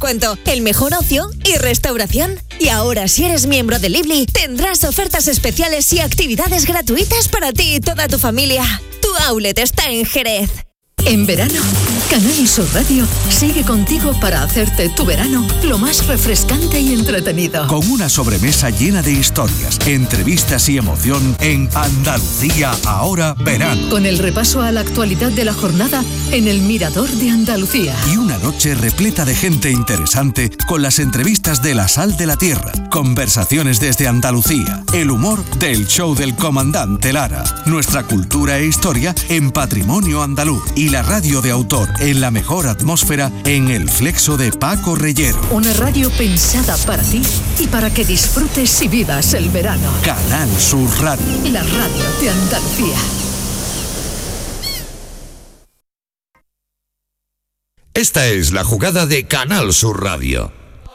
descuento, el mejor ocio y restauración. Y ahora, si eres miembro de Lively, tendrás ofertas especiales y actividades gratuitas para ti y toda tu familia. Tu outlet está en Jerez. En verano, Canal Sur Radio sigue contigo para hacerte tu verano lo más refrescante y entretenido. Con una sobremesa llena de historias, entrevistas y emoción en Andalucía Ahora Verano. Con el repaso a la actualidad de la jornada en el Mirador de Andalucía. Y una noche repleta de gente interesante con las entrevistas de La Sal de la Tierra, conversaciones desde Andalucía, el humor del show del comandante Lara, nuestra cultura e historia en Patrimonio Andaluz y la radio de autor en la mejor atmósfera en el Flexo de Paco Reyero. Una radio pensada para ti y para que disfrutes y vivas el verano. Canal Sur Radio. La radio de Andalucía. Esta es la jugada de Canal Sur Radio.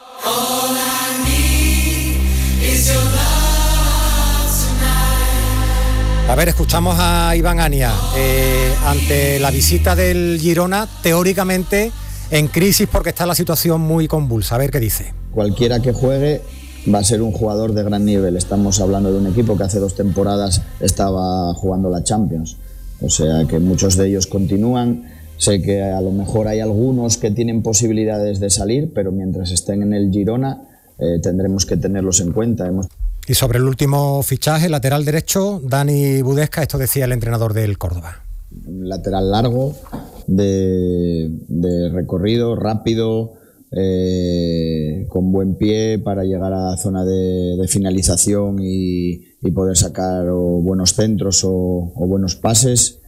A ver, escuchamos a Iván Ania. Ante la visita del Girona, teóricamente en crisis porque está la situación muy convulsa. A ver qué dice. Cualquiera que juegue va a ser un jugador de gran nivel. Estamos hablando de un equipo que hace 2 temporadas estaba jugando la Champions. O sea que muchos de ellos continúan. Sé que a lo mejor hay algunos que tienen posibilidades de salir, pero mientras estén en el Girona tendremos que tenerlos en cuenta. Y sobre el último fichaje, lateral derecho, Dani Budesca, esto decía el entrenador del Córdoba. Un lateral largo, de recorrido, rápido, con buen pie para llegar a la zona de finalización y poder sacar o buenos centros o buenos pases.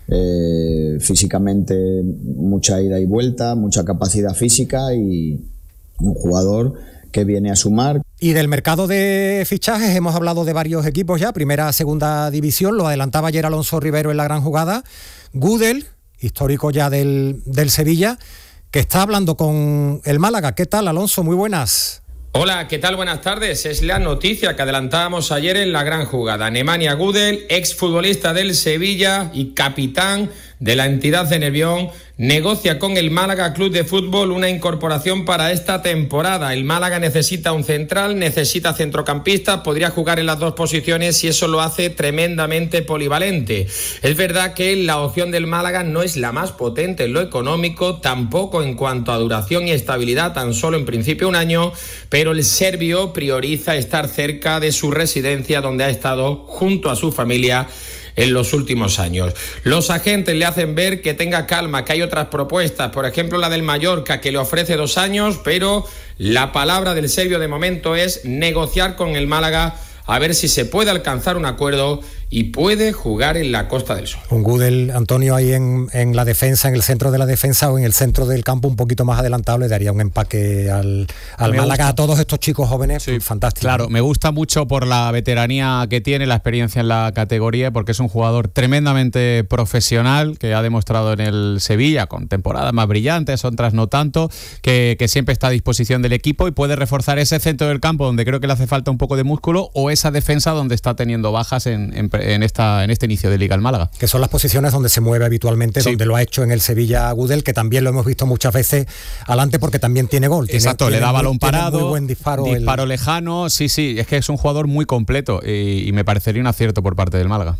Físicamente mucha ida y vuelta, mucha capacidad física y un jugador que viene a sumar. Y del mercado de fichajes hemos hablado de varios equipos ya, primera, segunda división, lo adelantaba ayer Alonso Rivero en la gran jugada. Gudel, histórico ya del Sevilla, que está hablando con el Málaga. ¿Qué tal, Alonso? Muy buenas. Hola, ¿qué tal? Buenas tardes. Es la noticia que adelantábamos ayer en la gran jugada. Nemanja Gudel, exfutbolista del Sevilla y capitán de la entidad de Nervión, negocia con el Málaga Club de Fútbol una incorporación para esta temporada. El Málaga necesita un central, necesita centrocampista, podría jugar en las 2 posiciones y eso lo hace tremendamente polivalente. Es verdad que la opción del Málaga no es la más potente en lo económico, tampoco en cuanto a duración y estabilidad, tan solo en principio 1 año, pero el serbio prioriza estar cerca de su residencia donde ha estado junto a su familia en los últimos años. Los agentes le hacen ver que tenga calma, que hay otras propuestas, por ejemplo la del Mallorca, que le ofrece 2 años, pero la palabra del serbio de momento es negociar con el Málaga a ver si se puede alcanzar un acuerdo y puede jugar en la Costa del Sol. Un Gudel, Antonio, ahí en la defensa, en el centro de la defensa o en el centro del campo un poquito más adelantado, le daría un empaque al Málaga, gusta. A todos estos chicos jóvenes, sí, fantástico. Claro, me gusta mucho por la veteranía que tiene, la experiencia en la categoría, porque es un jugador tremendamente profesional, que ha demostrado en el Sevilla, con temporadas más brillantes, otras no tanto, que siempre está a disposición del equipo y puede reforzar ese centro del campo donde creo que le hace falta un poco de músculo, o esa defensa donde está teniendo bajas en este inicio de Liga el Málaga. Que son las posiciones donde se mueve habitualmente, sí, donde lo ha hecho en el Sevilla Gudel, que también lo hemos visto muchas veces adelante porque también tiene gol. Exacto, le da balón parado, muy buen disparo lejano, sí, es que es un jugador muy completo y me parecería un acierto por parte del Málaga.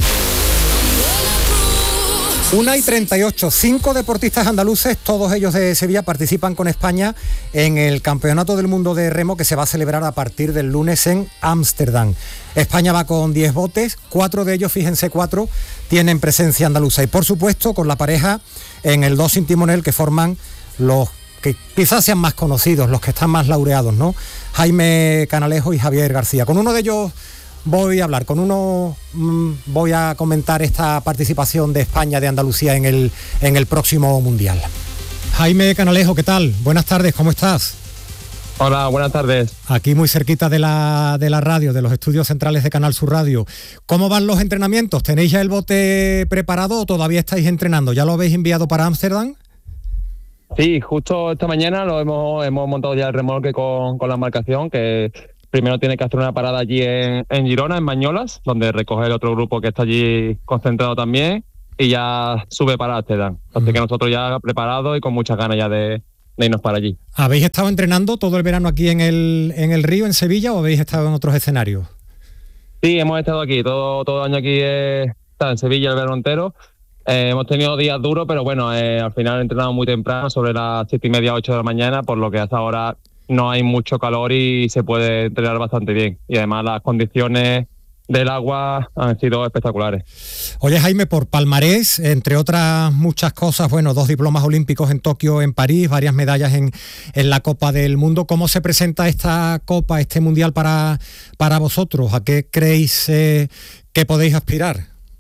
1:38, 5 deportistas andaluces, todos ellos de Sevilla, participan con España en el Campeonato del Mundo de Remo que se va a celebrar a partir del lunes en Ámsterdam. España va con 10 botes, 4 de ellos, fíjense, 4 tienen presencia andaluza. Y por supuesto con la pareja en el 2 sin timonel que forman los que quizás sean más conocidos, los que están más laureados, ¿no? Jaime Canalejo y Javier García. Con uno de ellos voy a hablar, con uno voy a comentar esta participación de España, de Andalucía en el próximo Mundial. Jaime Canalejo, ¿qué tal? Buenas tardes, ¿cómo estás? Hola, buenas tardes. Aquí muy cerquita de la radio, de los estudios centrales de Canal Sur Radio. ¿Cómo van los entrenamientos? ¿Tenéis ya el bote preparado o todavía estáis entrenando? ¿Ya lo habéis enviado para Ámsterdam? Sí, justo esta mañana hemos montado ya el remolque con la embarcación, que primero tiene que hacer una parada allí en Girona, en Bañolas, donde recoge el otro grupo que está allí concentrado también, y ya sube para Ámsterdam. Así que nosotros ya preparados y con muchas ganas ya de irnos para allí. ¿Habéis estado entrenando todo el verano aquí en el Río, en Sevilla, o habéis estado en otros escenarios? Sí, hemos estado aquí, todo el año aquí en Sevilla el verano entero. Hemos tenido días duros, pero bueno, al final entrenamos muy temprano, sobre las 7:30, 8 de la mañana, por lo que hasta ahora no hay mucho calor y se puede entrenar bastante bien. Y además las condiciones del agua han sido espectaculares. Oye, Jaime, por palmarés, entre otras muchas cosas, bueno, 2 diplomas olímpicos en Tokio, en París, varias medallas en la Copa del Mundo. ¿Cómo se presenta esta Copa, este Mundial para vosotros? ¿A qué creéis que podéis aspirar?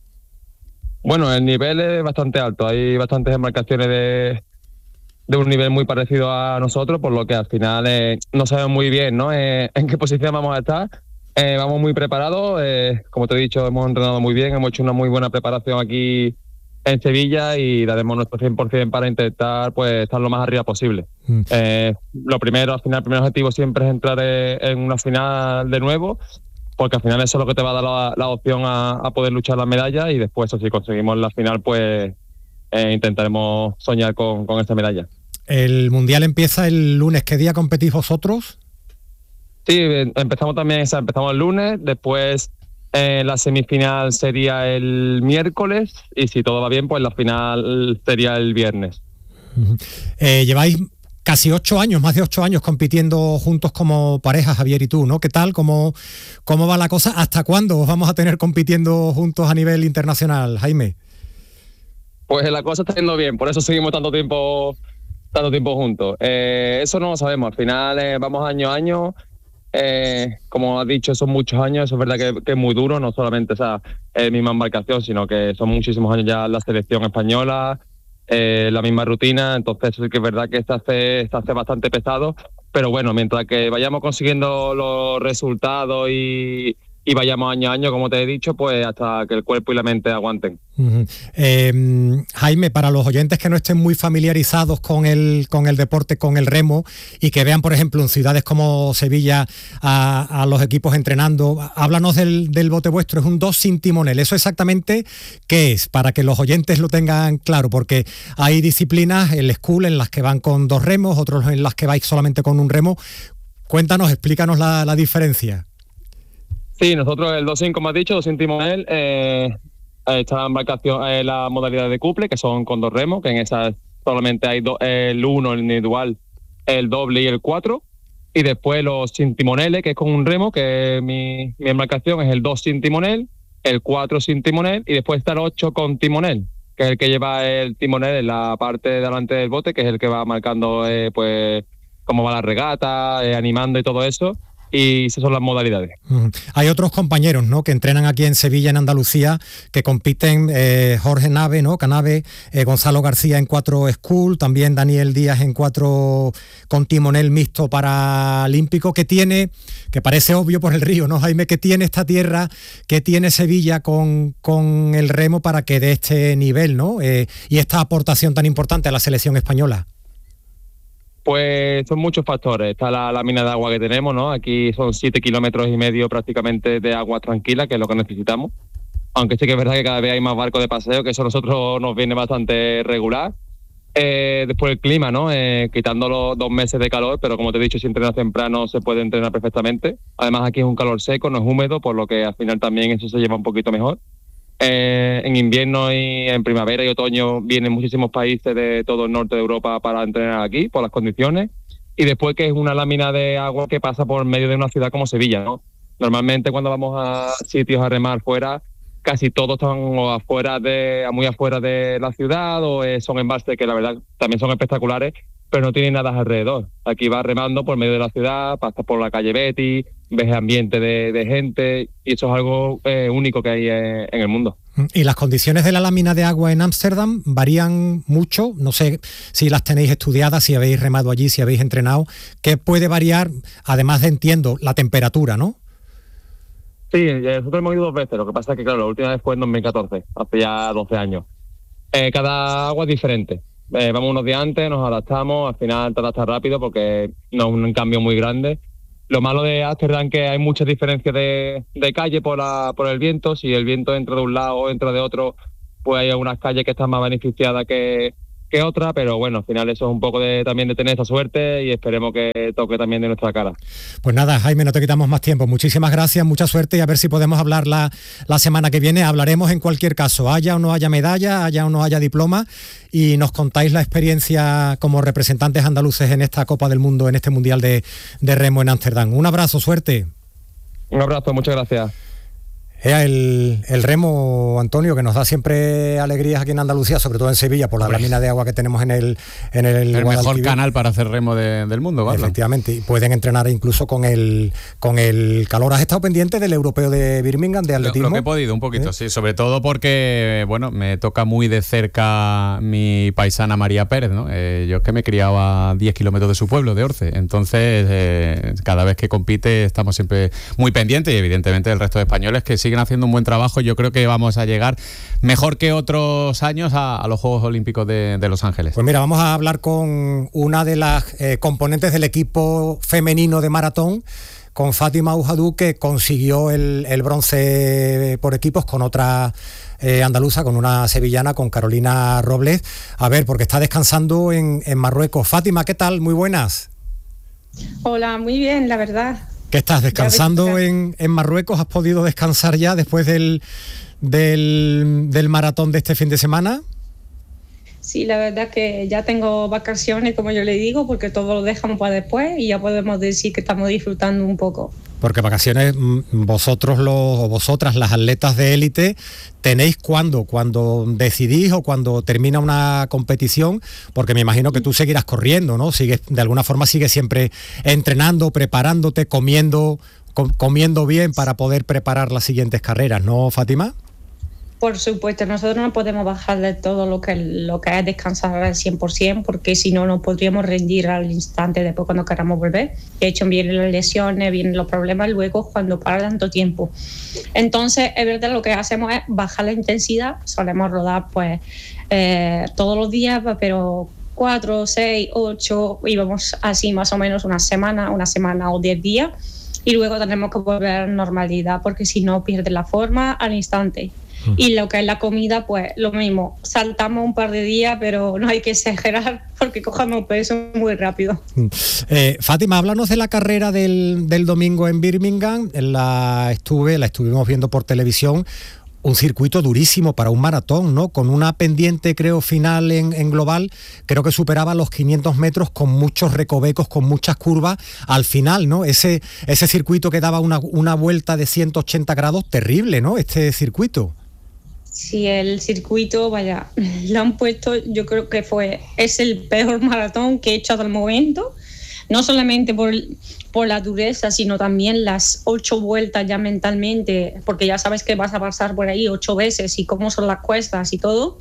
Bueno, el nivel es bastante alto. Hay bastantes embarcaciones de un nivel muy parecido a nosotros, por lo que al final no sabemos muy bien, ¿no? En qué posición vamos a estar. Vamos muy preparados, como te he dicho, hemos entrenado muy bien, hemos hecho una muy buena preparación aquí en Sevilla y daremos nuestro 100% para intentar pues estar lo más arriba posible. Lo primero, al final, el primer objetivo siempre es entrar en una final de nuevo, porque al final eso es lo que te va a dar la opción a poder luchar las medallas, y después, si conseguimos la final, pues intentaremos soñar con esta medalla. El Mundial empieza el lunes. ¿Qué día competís vosotros? Sí, empezamos el lunes, después la semifinal sería el miércoles y si todo va bien, pues la final sería el viernes. Lleváis casi 8 años, más de 8 años compitiendo juntos como pareja, Javier y tú, ¿no? ¿Qué tal? ¿Cómo va la cosa? ¿Hasta cuándo os vamos a tener compitiendo juntos a nivel internacional, Jaime? Pues la cosa está yendo bien, por eso seguimos tanto tiempo juntos. Eso no lo sabemos, al final vamos año a año. Como has dicho, son muchos años, eso es verdad que es muy duro, no solamente esa misma embarcación, sino que son muchísimos años ya la selección española, la misma rutina, entonces sí que es verdad que se hace bastante pesado, pero bueno, mientras que vayamos consiguiendo los resultados y vayamos año a año, como te he dicho, pues hasta que el cuerpo y la mente aguanten. Jaime, para los oyentes que no estén muy familiarizados con el deporte, con el remo, y que vean, por ejemplo, en ciudades como Sevilla a los equipos entrenando, háblanos del bote vuestro. Es un 2 sin timonel. ¿Eso exactamente qué es? Para que los oyentes lo tengan claro, porque hay disciplinas, el school, en las que van con 2 remos, otros en las que vais solamente con un remo. Cuéntanos, explícanos la diferencia. Sí, nosotros el 2 sin, como has dicho, 2 sin timonel, está la embarcación, la modalidad de couple, que son con 2 remos, que en esa solamente hay el 1, el individual, el doble y el 4, y después los sin timoneles, que es con un remo, que mi embarcación es el 2 sin timonel, el 4 sin timonel, y después está el 8 con timonel, que es el que lleva el timonel en la parte de delante del bote, que es el que va marcando pues cómo va la regata, animando y todo eso. Y esas son las modalidades. Hay otros compañeros, ¿no?, que entrenan aquí en Sevilla, en Andalucía, que compiten, Jorge Nave, ¿no?, Canave, Gonzalo García en 4 school, también Daniel Díaz en 4 con timonel mixto paralímpico. Que parece obvio por el río, ¿no, Jaime? ¿Qué tiene esta tierra, qué tiene Sevilla con el remo para que dé este nivel, ¿no? Y esta aportación tan importante a la selección española? Pues son muchos factores. Está la lámina de agua que tenemos, ¿no? Aquí son 7,5 kilómetros prácticamente de agua tranquila, que es lo que necesitamos. Aunque sí que es verdad que cada vez hay más barcos de paseo, que eso a nosotros nos viene bastante regular. Después el clima, ¿no? Quitando los 2 meses de calor, pero como te he dicho, si entrenas temprano se puede entrenar perfectamente. Además aquí es un calor seco, no es húmedo, por lo que al final también eso se lleva un poquito mejor. En invierno y en primavera y otoño vienen muchísimos países de todo el norte de Europa para entrenar aquí por las condiciones, y después que es una lámina de agua que pasa por medio de una ciudad como Sevilla, ¿no? Normalmente cuando vamos a sitios a remar fuera, casi todos están muy afuera de la ciudad, o son embalses que la verdad también son espectaculares, pero no tienen nada alrededor. Aquí vas remando por medio de la ciudad, pasas por la calle Betty, ves ambiente de gente, y eso es algo único que hay en el mundo. ¿Y las condiciones de la lámina de agua en Ámsterdam varían mucho? No sé si las tenéis estudiadas, si habéis remado allí, si habéis entrenado. ¿Qué puede variar, además de, entiendo, la temperatura, no? Sí, nosotros hemos ido 2 veces. Lo que pasa es que, claro, la última vez fue en 2014, hace ya 12 años. Cada agua es diferente. Vamos unos días antes, nos adaptamos, al final te adaptas rápido porque no es un cambio muy grande. Lo malo de Ámsterdam es que hay muchas diferencias de calle por el viento. Si el viento entra de un lado o entra de otro, pues hay algunas calles que están más beneficiadas que que otra, pero bueno, al final eso es un poco también de tener esa suerte y esperemos que toque también de nuestra cara. Pues nada, Jaime, no te quitamos más tiempo. Muchísimas gracias, mucha suerte y a ver si podemos hablar la semana que viene. Hablaremos en cualquier caso, haya o no haya medalla, haya o no haya diploma, y nos contáis la experiencia como representantes andaluces en esta Copa del Mundo, en este Mundial de Remo en Ámsterdam. Un abrazo, suerte. Un abrazo, muchas gracias. El remo, Antonio, que nos da siempre alegrías aquí en Andalucía, sobre todo en Sevilla, por la lámina de agua que tenemos en el mejor canal para hacer remo del mundo, ¿vale? Efectivamente, y pueden entrenar incluso con el calor. ¿Has estado pendiente del europeo de Birmingham de atletismo? Lo que he podido, un poquito, sí, sobre todo porque, bueno, me toca muy de cerca mi paisana María Pérez, ¿no? Yo es que me criaba a 10 kilómetros de su pueblo, de Orce, entonces cada vez que compite estamos siempre muy pendientes, y evidentemente el resto de españoles que siguen haciendo un buen trabajo. Yo creo que vamos a llegar mejor que otros años a los Juegos Olímpicos de Los Ángeles. Pues mira, vamos a hablar con una de las componentes del equipo femenino de maratón, con Fátima Oujadou, que consiguió el bronce por equipos con otra andaluza, con una sevillana, con Carolina Robles. A ver, porque está descansando en Marruecos. Fátima, ¿qué tal? Muy buenas. Hola, muy bien, la verdad. ¿Qué estás descansando en Marruecos? ¿Has podido descansar ya después del maratón de este fin de semana? Sí, la verdad que ya tengo vacaciones, como yo le digo, porque todo lo dejamos para después y ya podemos decir que estamos disfrutando un poco. Porque vacaciones vosotras, las atletas de élite, tenéis cuando decidís o cuando termina una competición, porque me imagino que tú seguirás corriendo, ¿no? De alguna forma sigues siempre entrenando, preparándote, comiendo bien para poder preparar las siguientes carreras, ¿no, Fátima? Por supuesto, nosotros no podemos bajar de todo lo que es descansar al 100%, porque si no, no podríamos rendir al instante después cuando queramos volver. De hecho, vienen las lesiones, vienen los problemas luego cuando para tanto tiempo. Entonces, es verdad, lo que hacemos es bajar la intensidad. Solemos rodar pues todos los días, pero 4, 6, 8, y vamos así más o menos una semana o 10 días. Y luego tenemos que volver a la normalidad, porque si no, pierde la forma al instante. Y lo que es la comida, pues lo mismo, saltamos un par de días, pero no hay que exagerar porque cogemos peso muy rápido. Fátima, háblanos de la carrera del domingo en Birmingham. La estuvimos viendo por televisión. Un circuito durísimo para un maratón, ¿no? Con una pendiente, creo, final en global, creo que superaba los 500 metros, con muchos recovecos, con muchas curvas al final, ¿no? Ese circuito que daba una vuelta de 180 grados, terrible, ¿no? Este circuito. Sí, el circuito, vaya, lo han puesto, yo creo que es el peor maratón que he hecho hasta el momento, no solamente por la dureza, sino también las 8 vueltas ya mentalmente, porque ya sabes que vas a pasar por ahí 8 veces y cómo son las cuestas y todo.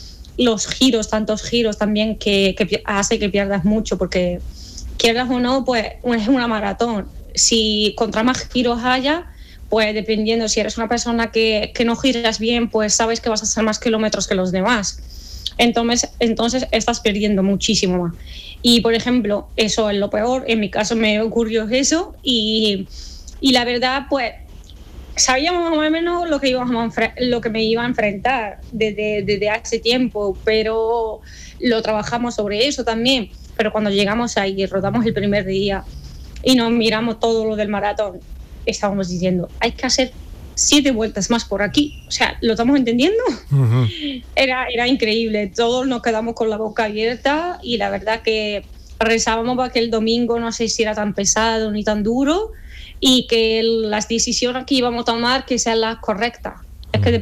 Los giros, tantos giros también que hace que pierdas mucho, porque quieras o no, pues es una maratón. Si contra más giros haya, pues dependiendo, si eres una persona que no giras bien, pues sabes que vas a hacer más kilómetros que los demás. Entonces estás perdiendo muchísimo más. Y, por ejemplo, eso es lo peor. En mi caso me ocurrió eso y la verdad, pues, sabíamos más o menos lo que me iba a enfrentar desde hace tiempo, pero lo trabajamos sobre eso también. Pero cuando llegamos ahí, rodamos el primer día y nos miramos todo lo del maratón, estábamos diciendo, hay que hacer 7 vueltas más por aquí. O sea, ¿lo estamos entendiendo? Uh-huh. Era increíble. Todos nos quedamos con la boca abierta y la verdad que rezábamos para que el domingo no se hiciera tan pesado ni tan duro y que las decisiones que íbamos a tomar que sean las correctas. Es que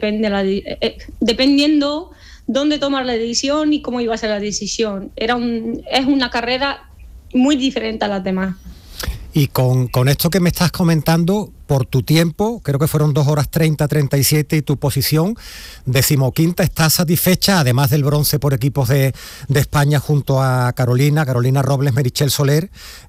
dependiendo dónde tomar la decisión y cómo iba a ser la decisión. Es una carrera muy diferente a las demás. Y con esto que me estás comentando, por tu tiempo, creo que fueron 2 horas 30:37 y tu posición 15ª, ¿estás satisfecha? Además del bronce por equipos de España junto a Carolina Robles, Meritxell Soler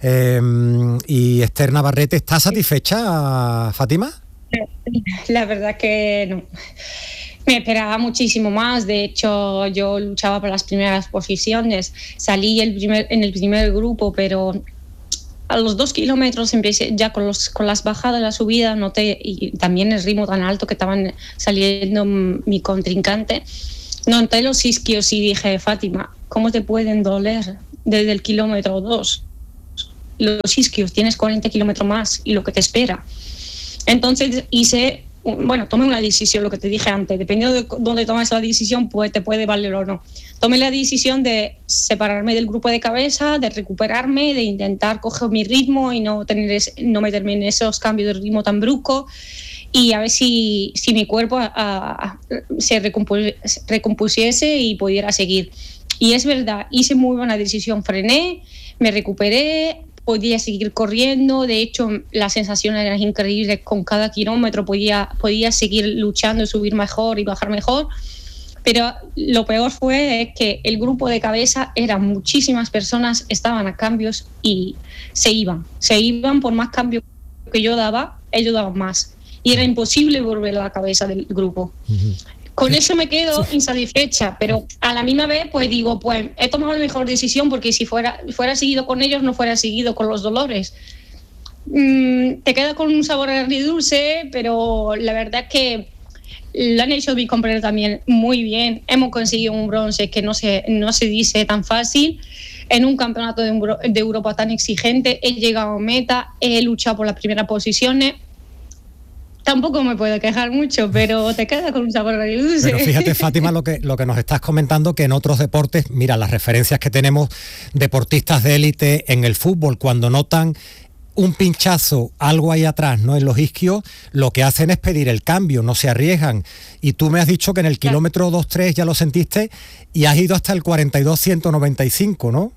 y Esther Navarrete, ¿estás satisfecha, Fátima? La verdad que no. Me esperaba muchísimo más. De hecho, yo luchaba por las primeras posiciones. Salí en el primer grupo, pero a los 2 kilómetros empecé ya con las bajadas, la subida, noté, y también el ritmo tan alto que estaban saliendo mi contrincante, noté los isquios y dije, Fátima, ¿cómo te pueden doler desde el kilómetro 2? Los isquios, tienes 40 kilómetros más y lo que te espera. Entonces tomé una decisión, lo que te dije antes, dependiendo de dónde tomes la decisión, pues te puede valer o no. Tomé la decisión de separarme del grupo de cabeza, de recuperarme, de intentar coger mi ritmo y no meterme en esos cambios de ritmo tan bruscos, y a ver si mi cuerpo se recompusiese y pudiera seguir. Y es verdad, hice muy buena decisión, frené, me recuperé, podía seguir corriendo. De hecho, las sensaciones eran increíbles. Con cada kilómetro podía seguir luchando, subir mejor y bajar mejor. Pero lo peor fue que el grupo de cabeza eran muchísimas personas, estaban a cambios y se iban por más cambios que yo daba, ellos daban más. Y era imposible volver a la cabeza del grupo. Uh-huh. Con eso me quedo insatisfecha, pero a la misma vez pues digo, pues he tomado la mejor decisión, porque si fuera seguido con ellos, no fuera seguido con los dolores. Te queda con un sabor agridulce, pero la verdad es que lo han hecho mis compañeros también muy bien. Hemos conseguido un bronce que no se dice tan fácil. En un campeonato de Europa tan exigente, he llegado a meta, he luchado por las primeras posiciones. Tampoco me puedo quejar mucho, pero te queda con un sabor agridulce. Pero fíjate, Fátima, lo que nos estás comentando, que en otros deportes, mira, las referencias que tenemos, deportistas de élite en el fútbol, cuando notan un pinchazo, algo ahí atrás, ¿no?, en los isquios, lo que hacen es pedir el cambio, no se arriesgan. Y tú me has dicho que en el kilómetro 2-3 ya lo sentiste y has ido hasta el 42-195, ¿no?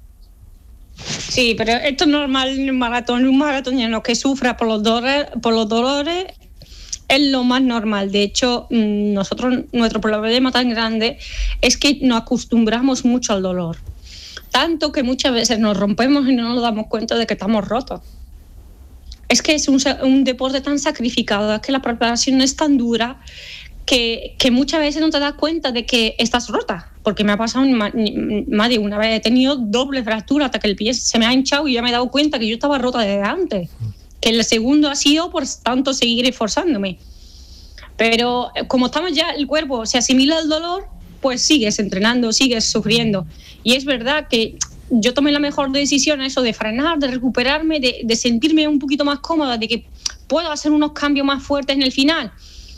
Sí, pero esto es normal en un maratoniano que sufra por los dolores. Es lo más normal. De hecho, nuestro problema tan grande es que nos acostumbramos mucho al dolor. Tanto que muchas veces nos rompemos y no nos damos cuenta de que estamos rotos. Es que es un deporte tan sacrificado, es que la preparación es tan dura que muchas veces no te das cuenta de que estás rota. Porque me ha pasado más de una vez. He tenido doble fractura hasta que el pie se me ha hinchado y ya me he dado cuenta que yo estaba rota desde antes. Que el segundo ha sido por tanto seguir esforzándome. Pero como estamos ya, el cuerpo se asimila al dolor, pues sigues entrenando, sigues sufriendo. Y es verdad que yo tomé la mejor decisión, eso de frenar, de recuperarme, de sentirme un poquito más cómoda, de que puedo hacer unos cambios más fuertes en el final.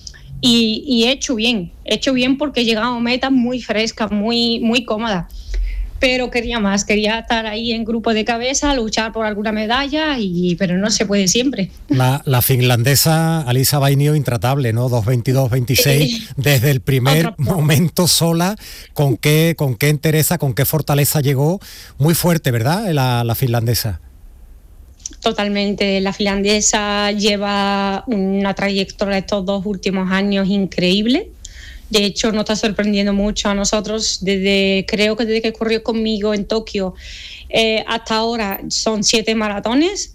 Y he hecho bien porque he llegado a meta muy fresca, muy, muy cómoda. Pero quería más, quería estar ahí en grupo de cabeza, luchar por alguna medalla, pero no se puede siempre. La finlandesa Alisa Vainio, intratable, ¿no? 2:22-26, desde el primer momento sola. ¿Con qué entereza, con qué fortaleza llegó? Muy fuerte, ¿verdad? La finlandesa. Totalmente. La finlandesa lleva una trayectoria estos 2 últimos años increíble. De hecho, nos está sorprendiendo mucho a nosotros. Creo que desde que corrió conmigo en Tokio hasta ahora son 7 maratones.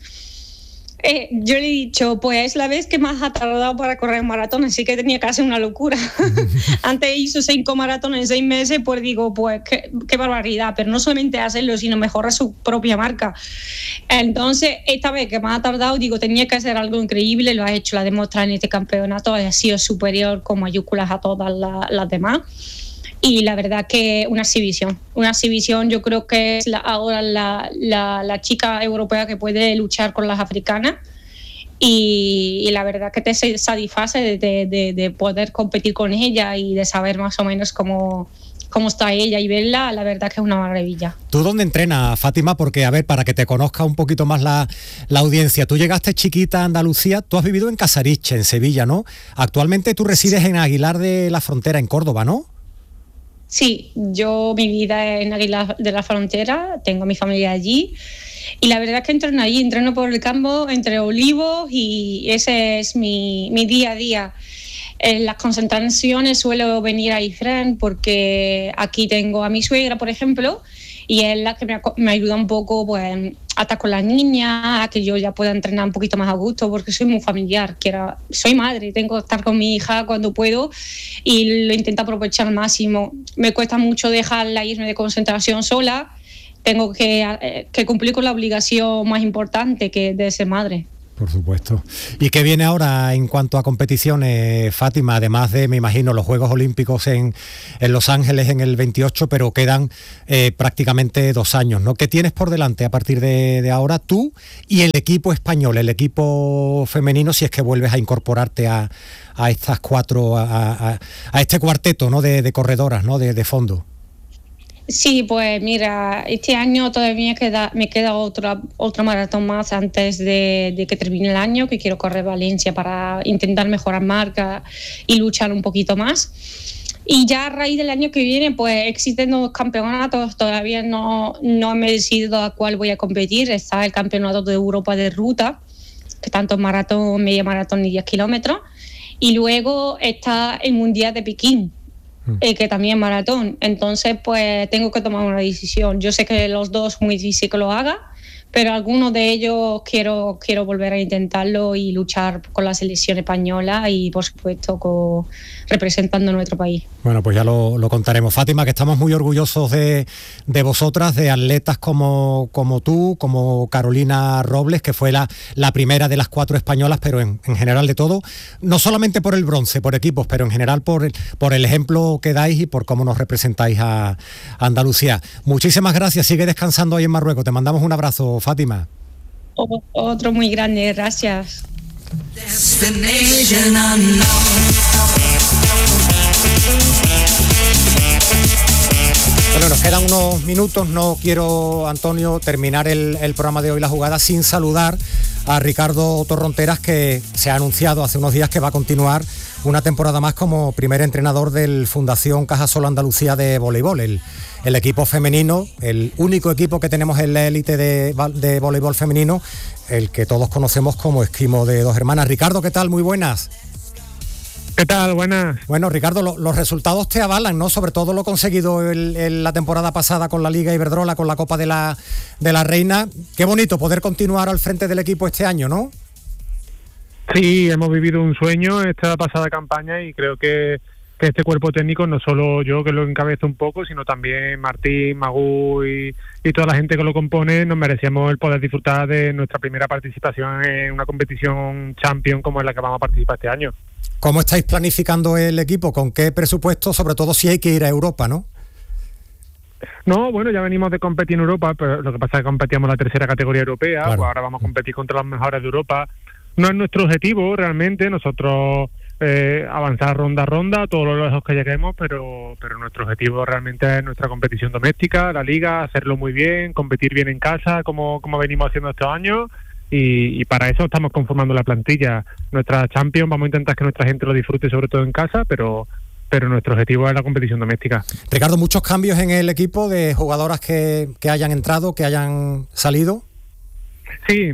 Yo le he dicho, pues es la vez que más ha tardado para correr maratón, así que tenía que hacer una locura. Antes hizo 5 maratones en 6 meses, pues digo, pues qué barbaridad. Pero no solamente hacerlo, sino mejorar su propia marca. Entonces, esta vez que más ha tardado, digo, tenía que hacer algo increíble. Lo ha hecho, la ha demostrado en este campeonato, ha sido superior con mayúsculas a todas las demás. Y la verdad que una exhibición, yo creo que es ahora la chica europea que puede luchar con las africanas, y la verdad que te satisface de poder competir con ella y de saber más o menos cómo está ella y verla. La verdad que es una maravilla. ¿Tú dónde entrenas, Fátima? Porque, a ver, para que te conozca un poquito más la audiencia, tú llegaste chiquita a Andalucía, tú has vivido en Casariche, en Sevilla, ¿no? Actualmente tú resides en Aguilar de la Frontera, en Córdoba, ¿no? Sí, mi vida es en Aguilar de la Frontera, tengo mi familia allí, y la verdad es que entreno por el campo entre olivos, y ese es mi día a día. En las concentraciones suelo venir a Ifrén porque aquí tengo a mi suegra, por ejemplo, y es la que me ayuda un poco, pues, a estar con las niñas, a que yo ya pueda entrenar un poquito más a gusto, porque soy muy familiar, soy madre, tengo que estar con mi hija cuando puedo y lo intento aprovechar al máximo. Me cuesta mucho dejarla irme de concentración sola, tengo que cumplir con la obligación más importante, que es de ser madre. Por supuesto. ¿Y qué viene ahora en cuanto a competiciones, Fátima? Además de, me imagino, los Juegos Olímpicos en Los Ángeles en el 28, pero quedan prácticamente 2 años, ¿no? ¿Qué tienes por delante a partir de ahora tú y el equipo español, el equipo femenino, si es que vuelves a incorporarte a estas 4, a este cuarteto, ¿no? de corredoras, ¿no? de fondo? Sí, pues mira, este año todavía me queda otra maratón más antes de que termine el año, que quiero correr Valencia para intentar mejorar marca y luchar un poquito más. Y ya a raíz del año que viene, pues existen 2 campeonatos, todavía no me he decidido a cuál voy a competir. Está el Campeonato de Europa de ruta, que tanto es maratón, media maratón y 10 kilómetros. Y luego está el Mundial de Pekín, que también es maratón. Entonces pues tengo que tomar una decisión. Yo sé que los 2 es muy difícil que lo haga, pero algunos de ellos quiero volver a intentarlo y luchar con la selección española y por supuesto representando a nuestro país. Bueno, pues ya lo contaremos. Fátima, que estamos muy orgullosos de vosotras, de atletas como tú, como Carolina Robles, que fue la primera de las 4 españolas, pero en general de todo, no solamente por el bronce, por equipos, pero en general por el ejemplo que dais y por cómo nos representáis a Andalucía. Muchísimas gracias, sigue descansando ahí en Marruecos. Te mandamos un abrazo, Fátima. Otro muy grande, gracias. Bueno, nos quedan unos minutos. No quiero, Antonio, terminar el programa de hoy, La Jugada, sin saludar a Ricardo Torronteras, que se ha anunciado hace unos días que va a continuar una temporada más como primer entrenador del Fundación Cajasol Andalucía de voleibol, el equipo femenino, el único equipo que tenemos en la élite de voleibol femenino, el que todos conocemos como Esquimo de Dos Hermanas. Ricardo, ¿qué tal? Muy buenas. ¿Qué tal? Buenas. Bueno, Ricardo, los resultados te avalan, ¿no? Sobre todo lo conseguido en la temporada pasada con la Liga Iberdrola, con la Copa de la Reina. Qué bonito poder continuar al frente del equipo este año, ¿no? Sí, hemos vivido un sueño esta pasada campaña y creo que este cuerpo técnico, no solo yo que lo encabezo un poco, sino también Martín, Magú y toda la gente que lo compone, nos merecíamos el poder disfrutar de nuestra primera participación en una competición champion como es la que vamos a participar este año. ¿Cómo estáis planificando el equipo? ¿Con qué presupuesto? Sobre todo si hay que ir a Europa, ¿no? No, bueno, ya venimos de competir en Europa, pero lo que pasa es que competíamos en la 3ª categoría europea, claro. Pues ahora vamos a competir contra los mejores de Europa. No es nuestro objetivo realmente, nosotros avanzar ronda a ronda, todo lo lejos que lleguemos, pero nuestro objetivo realmente es nuestra competición doméstica, la Liga, hacerlo muy bien, competir bien en casa, como venimos haciendo estos años, y para eso estamos conformando la plantilla. Nuestra Champions, vamos a intentar que nuestra gente lo disfrute sobre todo en casa, pero nuestro objetivo es la competición doméstica. Ricardo, ¿muchos cambios en el equipo de jugadoras que hayan entrado, que hayan salido? Sí.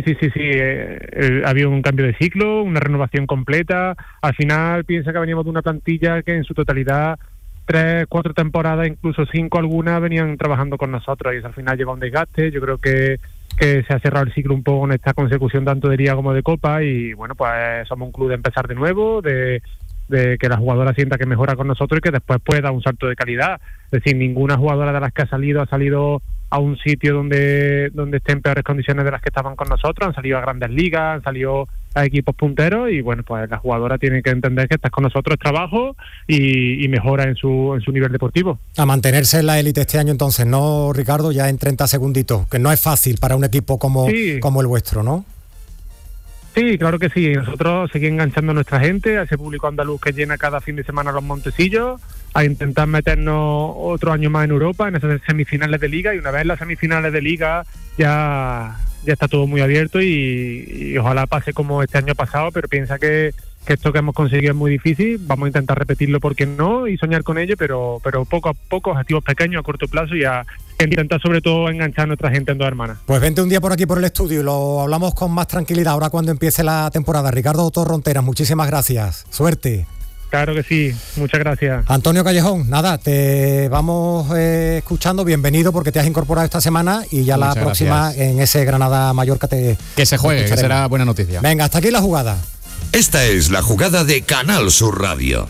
Había un cambio de ciclo, una renovación completa. Al final piensa que veníamos de una plantilla que en su totalidad 3, 4 temporadas, incluso 5 algunas, venían trabajando con nosotros y eso al final lleva un desgaste. Yo creo que se ha cerrado el ciclo un poco con esta consecución tanto de Liga como de Copa y bueno, pues somos un club de empezar de nuevo, de que la jugadora sienta que mejora con nosotros y que después puede dar un salto de calidad. Es decir, ninguna jugadora de las que ha salido a un sitio donde esté en peores condiciones de las que estaban con nosotros, han salido a grandes ligas, han salido a equipos punteros y bueno, pues la jugadora tiene que entender que estás con nosotros es trabajo y mejora en su nivel deportivo. A mantenerse en la élite este año entonces, ¿no, Ricardo? Ya en 30 segunditos, que no es fácil para un equipo como el vuestro, ¿no? Sí, claro que sí. Nosotros seguimos enganchando a nuestra gente, a ese público andaluz que llena cada fin de semana los Montesillos, a intentar meternos otro año más en Europa, en esas semifinales de Liga, y una vez en las semifinales de Liga ya está todo muy abierto y ojalá pase como este año pasado, pero piensa que esto que hemos conseguido es muy difícil. Vamos a intentar repetirlo porque no y soñar con ello, pero poco a poco, objetivos pequeños a corto plazo y a intentar sobre todo enganchar a nuestra gente en Dos Hermanas. Pues vente un día por aquí por el estudio y lo hablamos con más tranquilidad ahora cuando empiece la temporada. Ricardo Torronteras, muchísimas gracias. Suerte. Claro que sí, muchas gracias. Antonio Callejón, nada, te vamos escuchando, bienvenido porque te has incorporado esta semana y ya muchas la próxima gracias. En ese Granada-Mallorca que se juegue, que será buena noticia. Venga, hasta aquí la jugada. Esta es la jugada de Canal Sur Radio.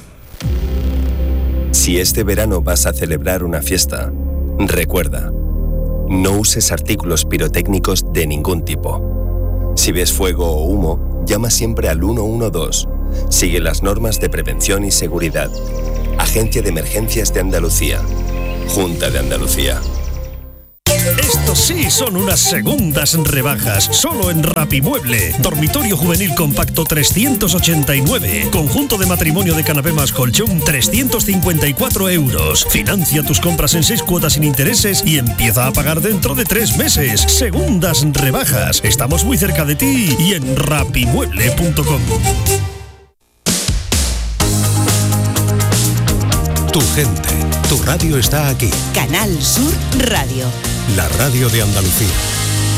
Si este verano vas a celebrar una fiesta, recuerda, no uses artículos pirotécnicos de ningún tipo. Si ves fuego o humo, llama siempre al 112. Sigue las normas de prevención y seguridad. Agencia de Emergencias de Andalucía. Junta de Andalucía. Estos sí son unas segundas rebajas, solo en Rapimueble. Dormitorio juvenil compacto 389. Conjunto de matrimonio de canapé más colchón 354 euros. Financia tus compras en 6 cuotas sin intereses y empieza a pagar dentro de 3 meses. Segundas rebajas. Estamos muy cerca de ti y en rapimueble.com. Tu gente, tu radio está aquí. Canal Sur Radio. La radio de Andalucía.